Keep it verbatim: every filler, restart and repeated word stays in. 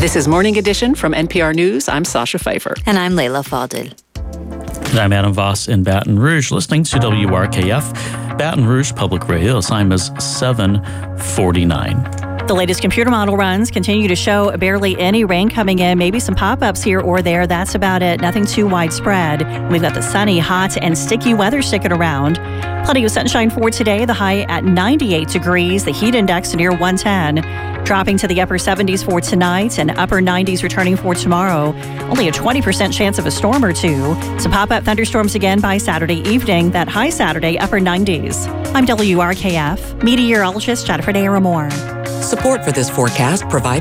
This is Morning Edition from N P R News. I'm Sasha Pfeiffer. And I'm Layla Fadil. And I'm Adam Voss in Baton Rouge, listening to W R K F, Baton Rouge Public Radio. The time is seven forty-nine. The latest computer model runs continue to show barely any rain coming in, maybe some pop-ups here or there. That's about it. Nothing too widespread. We've got the sunny, hot, and sticky weather sticking around. Plenty of sunshine for today. The high at ninety-eight degrees. The heat index near one ten. Dropping to the upper seventies for tonight and upper nineties returning for tomorrow. Only a twenty percent chance of a storm or two. Some pop-up thunderstorms again by Saturday evening. That high Saturday, upper nineties. I'm W R K F meteorologist Jennifer Naramore. Support for this forecast provided